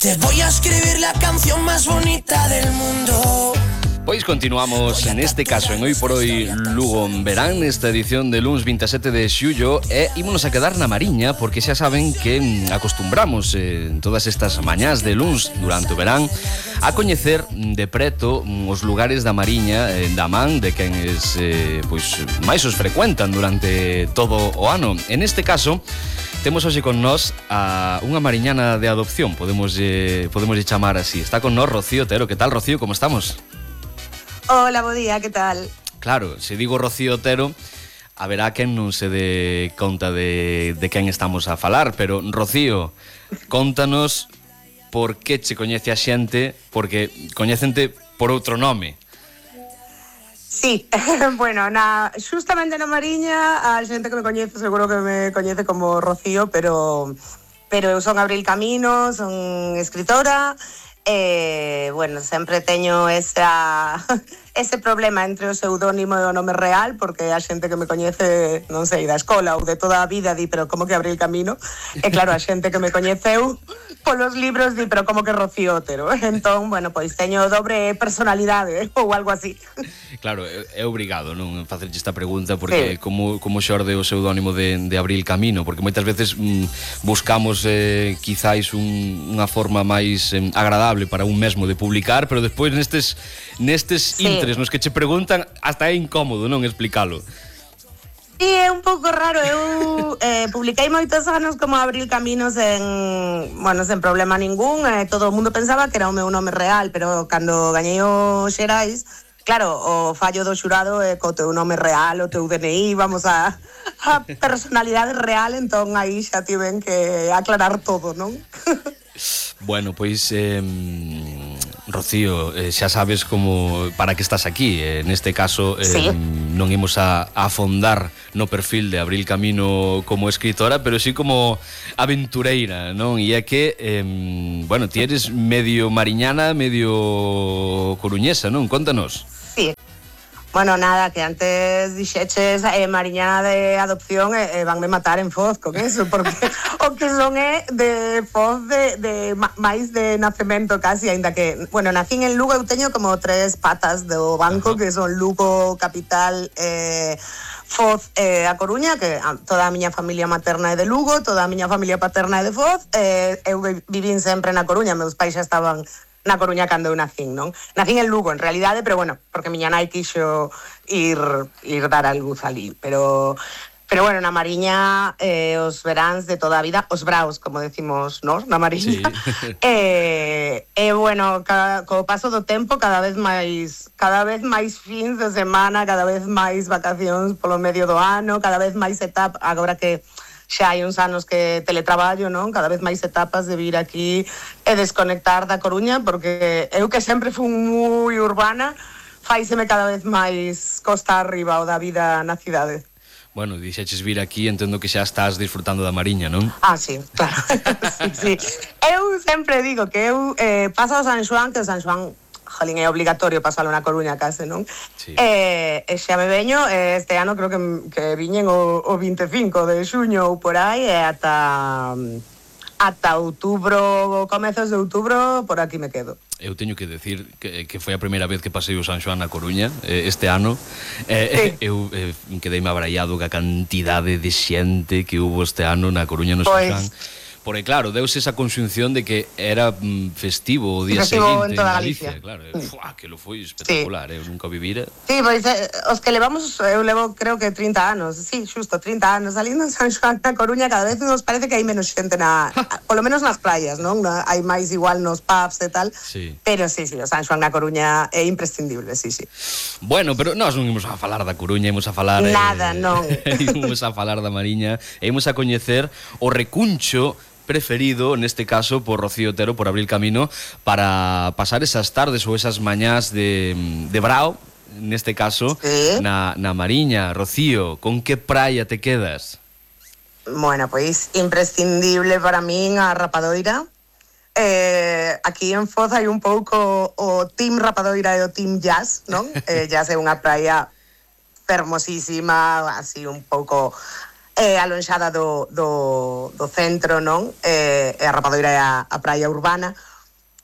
Te voy a escribir la canción más bonita del mundo. Pois continuamos neste caso en Hoy por Hoy Lugo en Verán, nesta edición de luns 27 de xullo, e ímonos a quedar na Mariña porque xa saben que acostumbramos todas estas mañás de luns durante o verán a coñecer de preto os lugares da Mariña, da man de quenes pois máis os frecuentan durante todo o ano. En este caso temos hoxe con nós a unha mariñana de adopción, podemos chamar así. Está con nós Rocío Otero. Que tal, Rocío? Como estamos? Hola, bo día, que tal? Claro, se digo Rocío Otero, haberá quen non se dé conta de quen estamos a falar, pero Rocío, contanos por que che coñece a xente, porque coñécente por outro nome. Sí, bueno, justamente na Mariña a xente que me coñece seguro que me coñece como Rocío, pero eu son Abril Camino, son escritora. Bueno, sempre teño ese problema entre o pseudónimo e o nome real, porque a xente que me coñece, non sei, da escola ou de toda a vida di, pero como que Abril Camino? E claro, a xente que me coñeceu polos libros di, pero como que Rocío Otero? Entón, bueno, pois teño dobre personalidade ou algo así. Claro, é obrigado non facerlle esta pregunta porque sí. como xorde o pseudónimo de Abril Camino, porque moitas veces buscamos quizáis unha forma máis agradable para un mesmo de publicar, pero despois nestes sí. Intres nos que che preguntan hasta é incómodo non explicalo. Sí, é un pouco raro. Eu publiquei moitos anos como Abril Camino sen problema ningún. Todo o mundo pensaba que era o meu nome real, pero cando gañei o Xerais, claro, o fallo do xurado é co teu nome real, o teu DNI, vamos a personalidade real, entón aí xa tiven que aclarar todo, non? Bueno, pois Rocío, xa sabes como para que estás aquí. Neste caso sí. Non imos a afondar no perfil de Abril Camino como escritora, pero sí como aventureira, non? E é que, bueno, ti eres medio mariñana, medio coruñesa, non? Contanos. Sí. Bueno, nada, que antes dixeches mariñana de adopción vanme matar en Foz con eso, porque o que son é de Foz de máis de nacemento casi, ainda que, bueno, nacín en Lugo, eu teño como 3 patas do banco, que son Lugo, capital, Foz e A Coruña, que toda a miña familia materna é de Lugo, toda a miña familia paterna é de Foz, eu vivín sempre na Coruña, meus pais xa estaban na Coruña cando eu nacín, non? Nacín en Lugo, en realidade, pero bueno, porque miña nai quixo ir dar a luz ali, pero bueno, na Mariña os veráns de toda a vida, os braos, como decimos nós, na Mariña. Sí. Bueno, co paso do tempo, cada vez máis fins de semana, cada vez máis vacacións polo medio do ano, cada vez máis etapa, agora que xa hai uns anos que teletraballo, non? Cada vez máis etapas de vir aquí e desconectar da Coruña, porque eu que sempre fui moi urbana, faíseme cada vez máis costa arriba o da vida na cidade. Bueno, dixeches vir aquí, entendo que xa estás disfrutando da Mariña, non? Ah, sí, claro. sí. Eu sempre digo que eu paso o San Xoán, que o San Xoán jolín, é obligatorio pasalo na Coruña case, non? Sí. Xa me veño, este ano creo que viñen o 25 de xuño ou por aí, e ata outubro, comezos de outubro, por aquí me quedo. Eu teño que decir que foi a primeira vez que pasei o San Xoán na Coruña este ano. Sí. Eu quedeime abraiado ca cantidade de xente que hubo este ano na Coruña no San Xoán. Porque claro, deuse esa conxunción de que era festivo o día seguinte en Galicia, claro. Que lo foi espectacular, eu nunca vivira. Sí, pois os que levamos, eu levo creo que 30 anos, sí, xusto 30 anos salindo en San Xoán na Coruña, cada vez nos parece que hai menos xente polo menos nas praias, non? Hai máis igual nos pubs e tal. Sí. Pero sí, o San Xoán na Coruña é imprescindible, sí. Bueno, pero nós non imos a falar da Coruña, imos a falar nada, non. Imos a falar da Mariña, e imos a coñecer o recuncho preferido, neste caso, por Rocío Otero, por Abril Camino, para pasar esas tardes ou esas mañás de brao, neste caso, sí. na Mariña. Rocío, con que praia te quedas? Bueno, pois imprescindible para min a Rapadoira. Aquí en Foz hai un pouco o Team Rapadoira e o Team Jazz, non? Jazz é unha praia fermosísima, así un pouco alonxada do centro, non? E a Rapadoira é a praia urbana.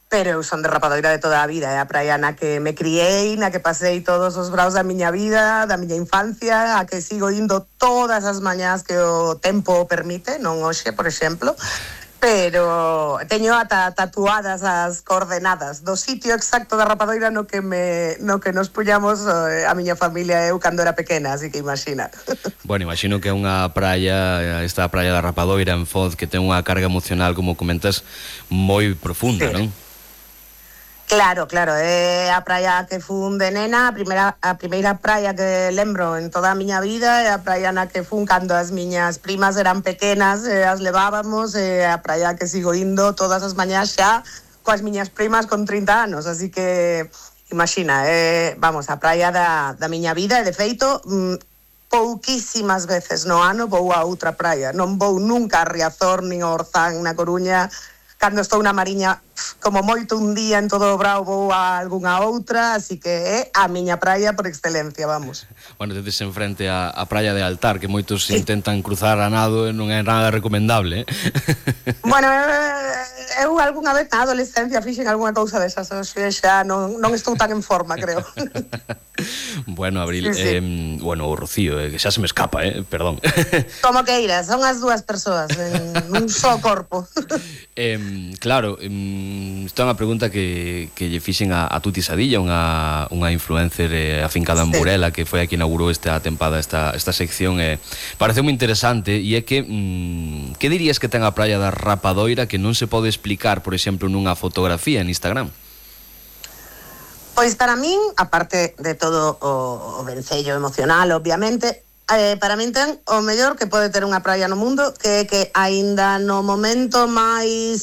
pero eu son de Rapadoira de toda a vida, é a praia na que me criei, na que pasei todos os braos da miña vida, da miña infancia, a que sigo indo todas as mañás que o tempo permite, non hoxe, por exemplo, pero teño ata tatuadas as coordenadas do sitio exacto da Rapadoira no que nos puñamos a miña familia e eu cando era pequena, así que imagina. Bueno, imagino que é unha praia, esta praia da Rapadoira en Foz, que ten unha carga emocional, como comentas, moi profunda, sí, non? Claro, é a praia que fun de nena, a primeira praia que lembro en toda a miña vida, é a praia na que fun cando as miñas primas eran pequenas, as levábamos, é a praia que sigo indo todas as mañás xa coas miñas primas con 30 anos, así que imagina, vamos, a praia da miña vida, e de feito pouquísimas veces no ano vou a outra praia, non vou nunca a Riazor nin a Orzán na Coruña. Cando estou na Mariña, como moito un día en todo o Brao vou a algunha outra, así que é a miña praia por excelencia, vamos. Bueno, tedes en frente a praia de Altar, que moitos intentan cruzar a nado e non é nada recomendable, Bueno, eu algunha vez na adolescencia fixen algunha cousa desas, xa non estou tan en forma, creo. Bueno, Abril, sí. Bueno, o Rocío, que xa se me escapa, perdón. Como que irás, son as dúas persoas en un só corpo. Claro, esta é unha pregunta que lle fixen a Tuti Sadilla, unha influencer afincada en Burela, que foi a que inaugurou esta tempada, esta sección, parece moi interesante, e é que dirías que ten a praia da Rapadoira que non se pode explicar, por exemplo, nunha fotografía en Instagram? Pois para min, aparte de todo o vencello emocional, obviamente, para min ten o mellor que pode ter unha praia no mundo, que é que aínda no momento máis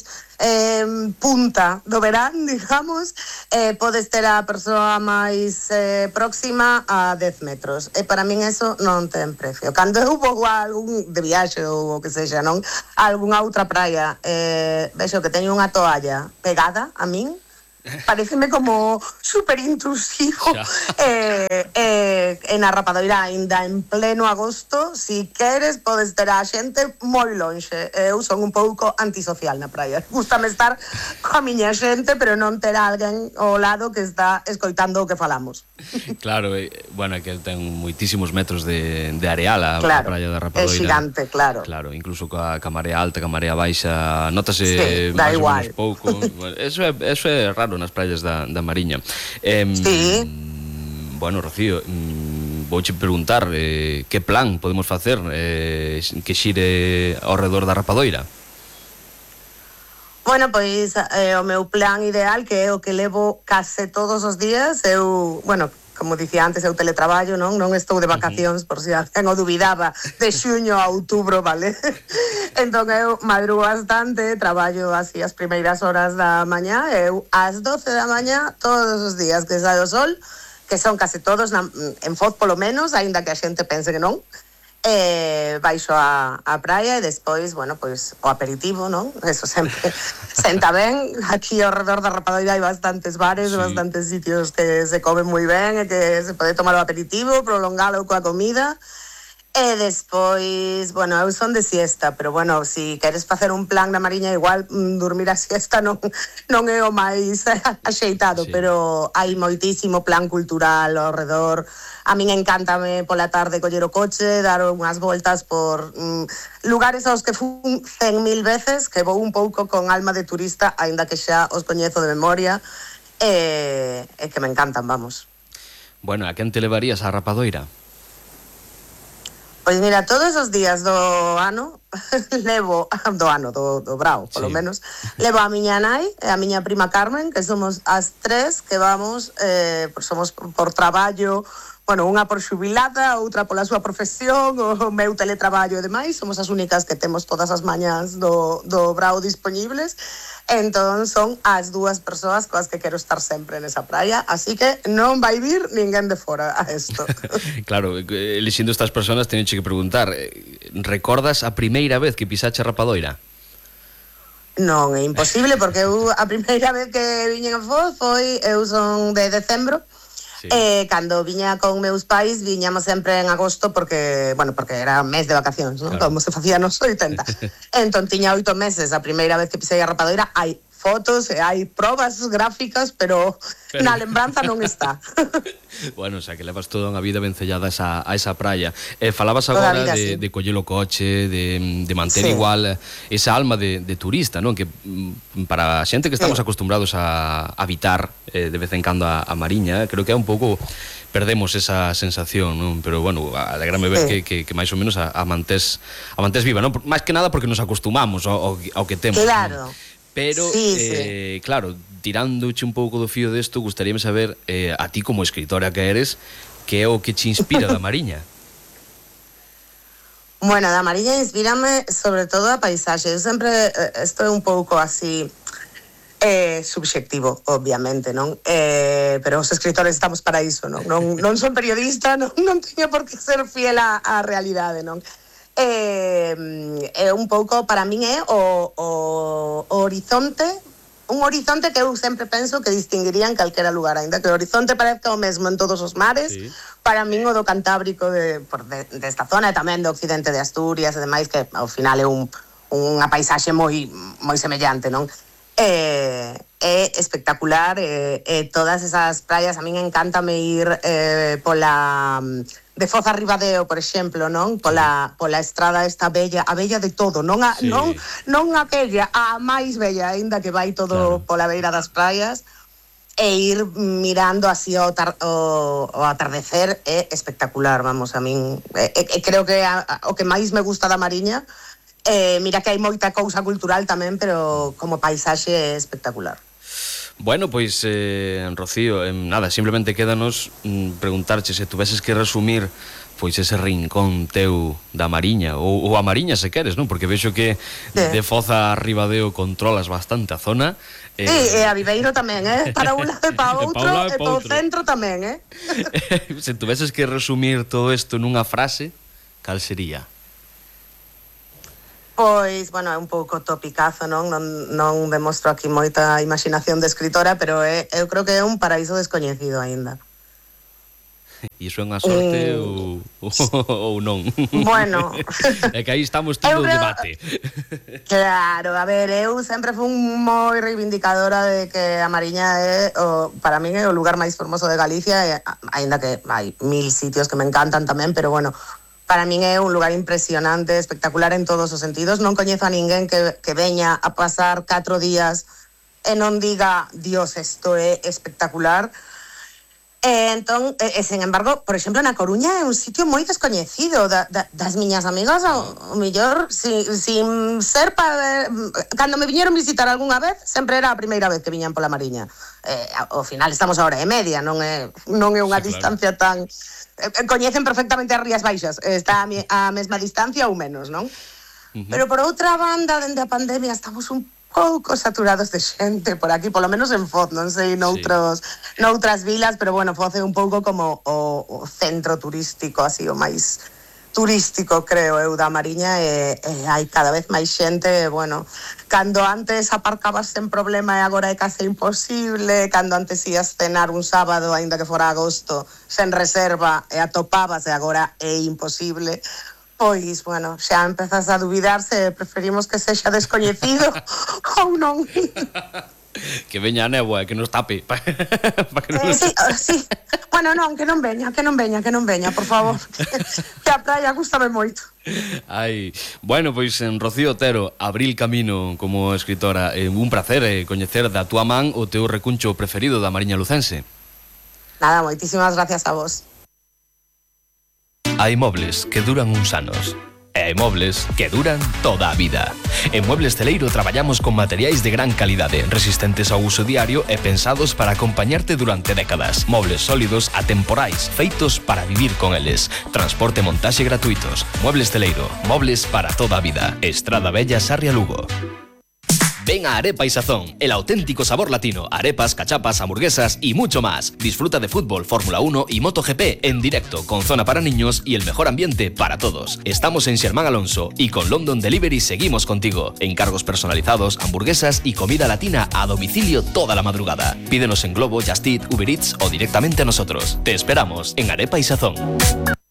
punta do verán, digamos, podes ter a persoa máis próxima a 10 metros. E para min eso non ten precio. Cando eu vou a algún de viaxe ou o que sexa, non, a algunha outra praia, vexo que teño unha toalla pegada a min, pareceme como super intrusivo. En a Rapadoira aínda en pleno agosto, si queres podes ter a xente moi lonxe. Eu son un pouco antisocial na praia, gústame estar coa miña xente, pero non ter alguén ao lado que está escoitando o que falamos. Claro, bueno, é que ten moitísimos metros de areal a praia da Rapadoira. É xigante, claro. Claro, incluso coa marea alta, coa marea baixa, notase máis ou menos pouco. Eso é raro nas praias da Mariña. Sí. Bueno, Rocío, vouche preguntar que plan podemos facer que xire ao redor da Rapadoira? Bueno, pois o meu plan ideal, que é o que levo case todos os días, eu, bueno, como dicía antes, eu teletraballo, non estou de vacacións, por si alguén o dubidaba, de xuño a outubro, vale? Entón eu madrugo bastante, traballo así as primeiras horas da mañá, eu ás 12 da mañá, todos os días que sae o sol, que son case todos en Foz polo menos, aínda que a xente pense que non, baixo a praia e despois, bueno, pois o aperitivo, non? Eso sempre senta ben. Aquí ao redor da Rapadoira hai bastantes bares, sí, bastantes sitios que se comen moi ben e que se pode tomar o aperitivo, prolongalo coa comida. E despois, bueno, eu son de siesta, pero bueno, si queres facer un plan na Mariña, igual dormir a siesta non é o máis axeitado, sí, pero hai moitísimo plan cultural ao redor. A min encántame pola tarde coller o coche, dar unhas voltas por lugares aos que fun 100.000 veces, que vou un pouco con alma de turista, aínda que xa os coñezo de memoria, e que me encantan, vamos. Bueno, a quen te levarías a Rapadoira? Pois mira, todos os días do ano levo, do Brao, polo menos, levo a miña nai e a miña prima Carmen, que somos as tres que vamos, somos por traballo, bueno, unha por xubilada, outra pola súa profesión, o meu teletraballo e demais, somos as únicas que temos todas as mañas do Brao dispoñibles. Entón son as dúas persoas coas que quero estar sempre nesa praia, así que non vai vir ninguén de fora a isto. Claro, elixindo estas persoas teño que preguntar, recordas a primeira vez que pisache a Rapadoira? Non, é imposible, porque eu a primeira vez que viñen a Foz foi, eu son de decembro, sí, cando viña con meus pais viñamos sempre en agosto porque era mes de vacacións, non? Claro. Como se facía nos 80. Entón tiña 8 meses a primeira vez que pisei a Rapadoira, hai fotos e hai probas gráficas, pero na lembranza non está. Bueno, o sea, que levas toda unha vida vencellada a esa praia. Falabas agora de coller o coche, de manter igual esa alma de turista, non? Que para a xente que estamos acostumbrados a habitar de vez en cando a Mariña, creo que é un pouco perdemos esa sensación, non? Pero bueno, alegrame ver que máis ou menos a mantés viva, non? Máis que nada porque nos acostumamos ao que temos. Claro. Non? Pero, claro, tirándoche un pouco do fío desto, gustaríame saber a ti como escritora que eres, que é o que te inspira da Mariña? Bueno, da Mariña inspírame sobre todo a paisaxe. Eu sempre estou un pouco así subxectivo, obviamente, non? Pero os escritores estamos para iso, non? Non son periodista, non teño por que ser fiel á realidade, non? Un pouco, para min é o horizonte, un horizonte que eu sempre penso que distinguiría en calquera lugar, ainda que o horizonte parezca o mesmo en todos os mares, para min o do Cantábrico desta zona e tamén do occidente de Asturias e demais, que ao final é unha paisaxe moi semellante, non? É espectacular, todas esas praias, a min encántame ir pola de Foz a Ribadeo, por exemplo, non? Pola estrada esta bella, a bella de todo, non a bella, a máis bella, aínda que vai todo pola beira das praias, e ir mirando así o atardecer é espectacular, vamos, a min creo que o que máis me gusta da Mariña. Mira que hai moita cousa cultural tamén, pero como paisaxe é espectacular. Bueno, pois, Rocío, nada, simplemente quédanos preguntarche se tuveses que resumir pois ese rincón teu da Mariña, ou a Mariña se queres, non? Porque vexo que de Foz a Ribadeo controlas bastante a zona. E a Viveiro tamén, para un lado e para outro, e para o centro tamén, Se tuveses que resumir todo isto nunha frase, cal sería? Pois, bueno, é un pouco topicazo, non demostro aquí moita imaginación de escritora, pero eu creo que é un paraíso descoñecido aínda. Iso é unha sorte ou non? Bueno, é que aí estamos tendo debate. Claro, a ver, eu sempre fui moi reivindicadora de que a Mariña é, para min é o lugar máis fermoso de Galicia, aínda que hai 1000 sitios que me encantan tamén, pero bueno, para min é un lugar impresionante, espectacular en todos os sentidos. Non coñezo a ninguén que veña a pasar 4 días e non diga, Dios, isto é espectacular. Entón, sen embargo, por exemplo, na Coruña é un sitio moi descoñecido das miñas amigas, o mellor, sin ser para... Cando me viñeron visitar algunha vez, sempre era a primeira vez que viñan pola Mariña. Ao final estamos a hora e media, non é unha distancia tan... Coñecen perfectamente as Rías Baixas, está a mesma distancia ou menos, non? Pero por outra banda, dende a pandemia estamos un pouco saturados de xente por aquí, polo menos en Foz, non sei noutras vilas, pero bueno, Foz é un pouco como o centro turístico, así o máis turístico, creo eu, da Mariña, e hai cada vez máis xente, bueno, cando antes aparcabas sen problema e agora é case imposible, cando antes ías cenar un sábado, aínda que fora agosto, sen reserva, e atopabas e agora é imposible. Pois, bueno, xa empezas a dubidar se preferimos que sexa descoñecido ou non. Que veña a néboa e que nos tape. Sí. Bueno, non, que non veña, por favor. Que a praia gústame moito. Ai, bueno, pois en Rocío Otero, abril camino como escritora. Un placer coñecer da túa man o teu recuncho preferido da Mariña lucense. Nada, moitísimas gracias a vos. Hai mobles que duran uns anos e hai mobles que duran toda a vida. En Muebles Celeiro traballamos con materiais de gran calidade, resistentes ao uso diario e pensados para acompañarte durante décadas. Mobles sólidos, atemporais, feitos para vivir con eles. Transporte e montaxe gratuitos. Muebles Celeiro, mobles para toda a vida. Estrada Bella, Sarria, Lugo. Ven a Arepa y Sazón, el auténtico sabor latino, arepas, cachapas, hamburguesas y mucho más. Disfruta de fútbol, Fórmula 1 y MotoGP en directo, con zona para niños y el mejor ambiente para todos. Estamos en Xermán Alonso y con London Delivery seguimos contigo. Encargos personalizados, hamburguesas y comida latina a domicilio toda la madrugada. Pídenos en Globo, Just Eat, Uber Eats o directamente a nosotros. Te esperamos en Arepa y Sazón.